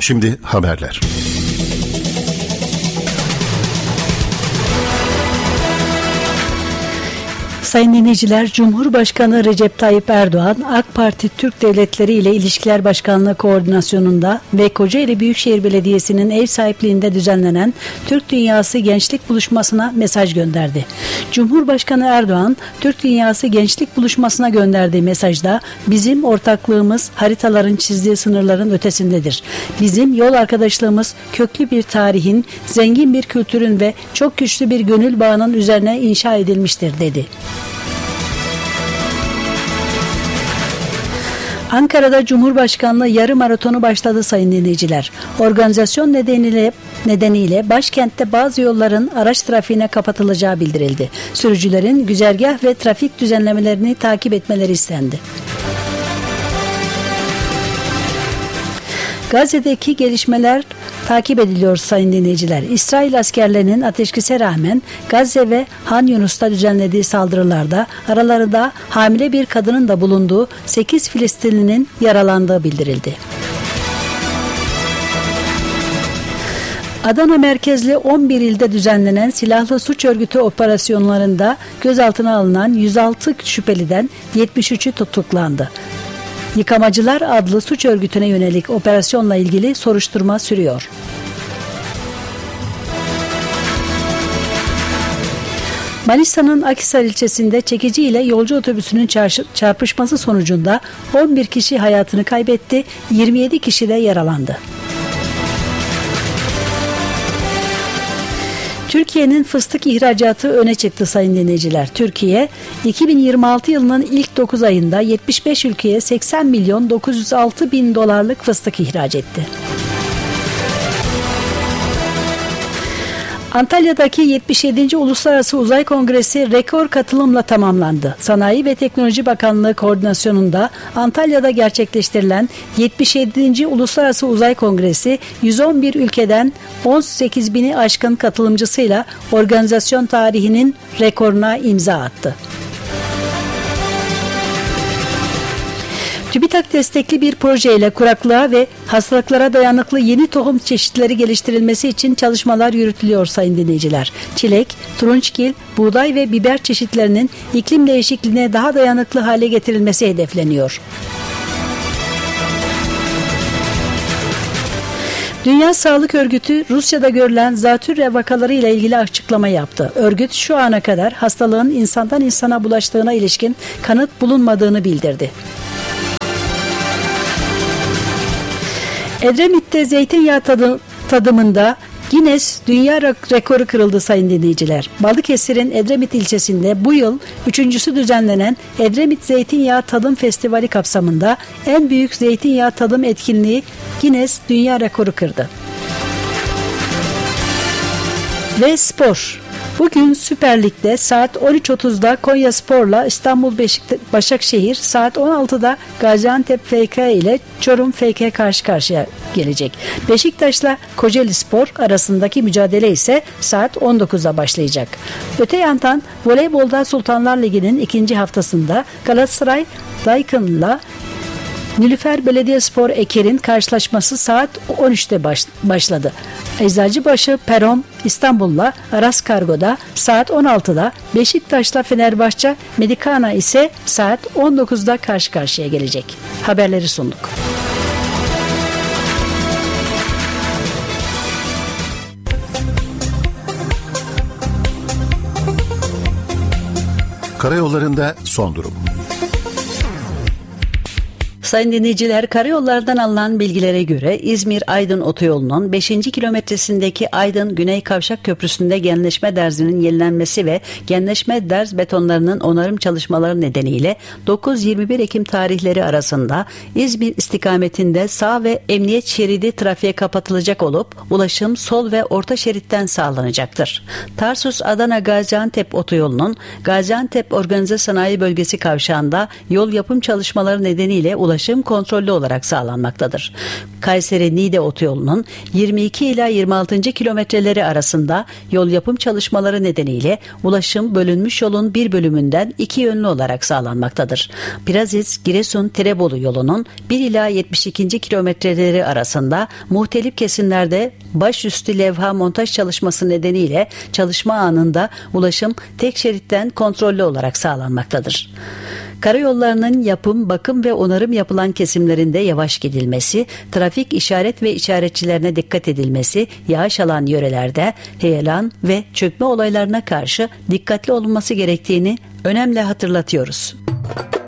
Şimdi haberler. Sayın dinleyiciler, Cumhurbaşkanı Recep Tayyip Erdoğan, AK Parti Türk Devletleri ile İlişkiler Başkanlığı koordinasyonunda ve Kocaeli Büyükşehir Belediyesi'nin ev sahipliğinde düzenlenen Türk Dünyası Gençlik Buluşması'na mesaj gönderdi. Cumhurbaşkanı Erdoğan, Türk Dünyası Gençlik Buluşması'na gönderdiği mesajda, bizim ortaklığımız haritaların çizdiği sınırların ötesindedir. Bizim yol arkadaşlığımız köklü bir tarihin, zengin bir kültürün ve çok güçlü bir gönül bağının üzerine inşa edilmiştir, dedi. Ankara'da Cumhurbaşkanlığı yarı maratonu başladı sayın dinleyiciler. Organizasyon nedeniyle başkentte bazı yolların araç trafiğine kapatılacağı bildirildi. Sürücülerin güzergah ve trafik düzenlemelerini takip etmeleri istendi. Gazze'deki gelişmeler takip ediliyor sayın dinleyiciler. İsrail askerlerinin ateşkese rağmen Gazze ve Han Yunus'ta düzenlediği saldırılarda aralarında hamile bir kadının da bulunduğu 8 Filistinlinin yaralandığı bildirildi. Adana merkezli 11 ilde düzenlenen silahlı suç örgütü operasyonlarında gözaltına alınan 106 şüpheliden 73'ü tutuklandı. Yıkamacılar adlı suç örgütüne yönelik operasyonla ilgili soruşturma sürüyor. Manisa'nın Akhisar ilçesinde çekici ile yolcu otobüsünün çarpışması sonucunda 11 kişi hayatını kaybetti, 27 kişi de yaralandı. Türkiye'nin fıstık ihracatı öne çıktı sayın dinleyiciler. Türkiye 2026 yılının ilk 9 ayında 75 ülkeye 80 milyon 906 bin dolarlık fıstık ihraç etti. Antalya'daki 77. Uluslararası Uzay Kongresi rekor katılımla tamamlandı. Sanayi ve Teknoloji Bakanlığı koordinasyonunda Antalya'da gerçekleştirilen 77. Uluslararası Uzay Kongresi 111 ülkeden 18 bini aşkın katılımcısıyla organizasyon tarihinin rekoruna imza attı. TÜBİTAK destekli bir projeyle kuraklığa ve hastalıklara dayanıklı yeni tohum çeşitleri geliştirilmesi için çalışmalar yürütülüyor sayın dinleyiciler. Çilek, turunçgil, buğday ve biber çeşitlerinin iklim değişikliğine daha dayanıklı hale getirilmesi hedefleniyor. Dünya Sağlık Örgütü Rusya'da görülen zatürre vakaları ile ilgili açıklama yaptı. Örgüt şu ana kadar hastalığın insandan insana bulaştığına ilişkin kanıt bulunmadığını bildirdi. Edremit'te zeytinyağı tadımında Guinness Dünya Rekoru kırıldı sayın dinleyiciler. Balıkesir'in Edremit ilçesinde bu yıl 3.'sü düzenlenen Edremit Zeytinyağı Tadım Festivali kapsamında en büyük zeytinyağı tadım etkinliği Guinness Dünya Rekoru kırdı. Ve spor. Bugün Süper Lig'de saat 13.30'da Konyaspor'la İstanbul Başakşehir, saat 16'da Gaziantep FK ile Çorum FK karşı karşıya gelecek. Beşiktaş'la Kocaelispor arasındaki mücadele ise saat 19'da başlayacak. Öte yandan voleybolda Sultanlar Ligi'nin ikinci haftasında Galatasaray Daikin'la Nilüfer Belediyespor Eker'in karşılaşması saat 13'te başladı. Eczacıbaşı Peron İstanbul'la Aras Kargo'da saat 16'da, Beşiktaş'la Fenerbahçe Medikana ise saat 19'da karşı karşıya gelecek. Haberleri sunduk. Karayollarında son durum. Sayın dinleyiciler, karayollardan alınan bilgilere göre İzmir-Aydın otoyolunun 5. kilometresindeki Aydın Güney Kavşak Köprüsü'nde genleşme derzinin yenilenmesi ve genleşme derz betonlarının onarım çalışmaları nedeniyle 9-21 Ekim tarihleri arasında İzmir istikametinde sağ ve emniyet şeridi trafiğe kapatılacak olup ulaşım sol ve orta şeritten sağlanacaktır. Tarsus-Adana-Gaziantep otoyolunun Gaziantep Organize Sanayi Bölgesi kavşağında yol yapım çalışmaları nedeniyle ulaşım ulaşım kontrollü olarak sağlanmaktadır. Kayseri-Niğde otoyolunun 22 ila 26. kilometreleri arasında yol yapım çalışmaları nedeniyle ulaşım bölünmüş yolun bir bölümünden iki yönlü olarak sağlanmaktadır. Biraziz-Giresun-Tirebolu yolunun 1 ila 72. kilometreleri arasında muhtelif kesimlerde başüstü levha montaj çalışması nedeniyle çalışma anında ulaşım tek şeritten kontrollü olarak sağlanmaktadır. Karayollarının yapım, bakım ve onarım yapılan kesimlerinde yavaş gidilmesi, trafik işaret ve işaretçilerine dikkat edilmesi, yağış alan yörelerde heyelan ve çökme olaylarına karşı dikkatli olunması gerektiğini önemli hatırlatıyoruz.